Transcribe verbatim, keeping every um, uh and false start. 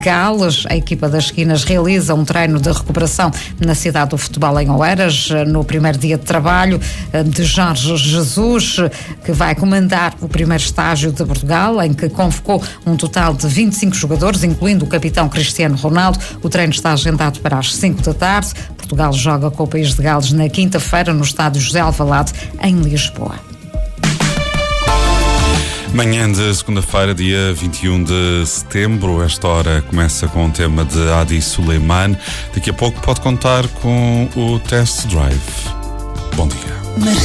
Gales. A equipa das esquinas realiza um treino de recuperação na cidade do futebol em Oeiras, no primeiro dia de trabalho de Jorge Jesus, que vai comandar o primeiro estágio de Portugal, em que convocou um total de vinte e cinco jogadores, incluindo o capitão Cristiano Ronaldo. O treino está agendado para as cinco da tarde. Portugal joga com o país de Gales na quinta-feira no estádio José Alvalade, em Lisboa. Manhã de segunda-feira, dia vinte e um de setembro. Esta hora começa com o tema de Hadi Suleiman. Daqui a pouco pode contar com o Test Drive. Bom dia.